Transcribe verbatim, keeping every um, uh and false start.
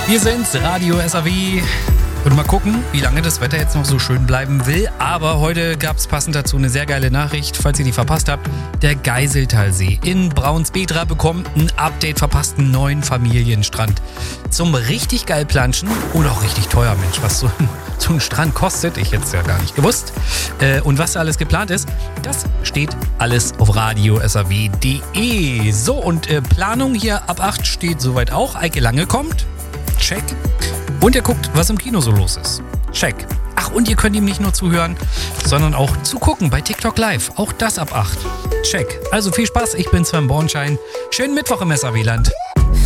Wir sind's, Radio S A W. Und mal gucken, wie lange das Wetter jetzt noch so schön bleiben will. Aber heute gab es passend dazu eine sehr geile Nachricht, falls ihr die verpasst habt. Der Geiseltalsee in Braunsbedra bekommt ein Update, verpassten neuen Familienstrand. Zum richtig geil planschen und auch richtig teuer, Mensch, was so ein, so ein Strand kostet. Ich hätte es ja gar nicht gewusst. Äh, und was da alles geplant ist, das steht alles auf radio s a w punkt de. So, und äh, Planung hier ab acht steht soweit auch. Eike Lange kommt. Check. Und ihr guckt, was im Kino so los ist. Check. Ach, und ihr könnt ihm nicht nur zuhören, sondern auch zugucken bei TikTok Live. Auch das ab acht. Check. Also viel Spaß, ich bin Sven Bornschein. Schönen Mittwoch im S A W-Land.